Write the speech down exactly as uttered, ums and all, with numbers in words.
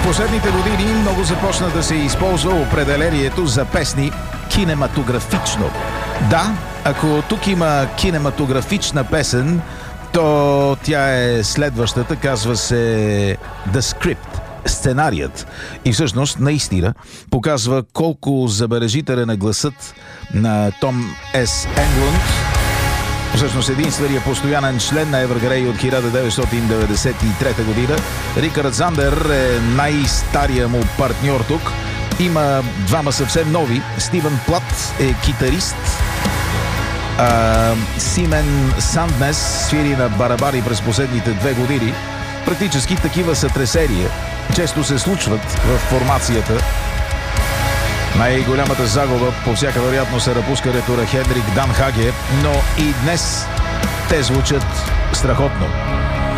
последните години много започна да се използва определението за песни кинематографично. Да, ако тук има кинематографична песен, то тя е следващата, казва се The Script, сценарият. И всъщност, наистина, показва колко забележителен е гласът на Том С. Енглунд. Всъщност единственият постоянен член на Evergrey от хиляда деветстотин деветдесет и трета година. Рикард Зандер е най-стария му партньор тук. Има двама съвсем нови. Стивен Плат е китарист. А, Симен Санднес свири на барабари през последните две години. Практически такива сътресения често се случват в формацията. Най-голямата загуба по всяка вероятност е напускането на Хенрик Дан Хаге, но и днес те звучат страхотно.